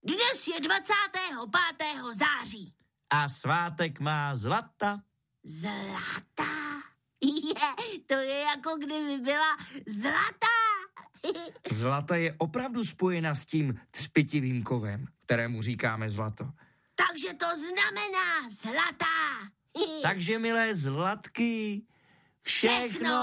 Dnes je 25. září. A svátek má Zlata. Zlata? To je jako kdyby byla zlatá. Zlata je opravdu spojena s tím třpitivým kovem, kterému říkáme zlato. Takže to znamená zlatá. Takže, milé zlatky, všechno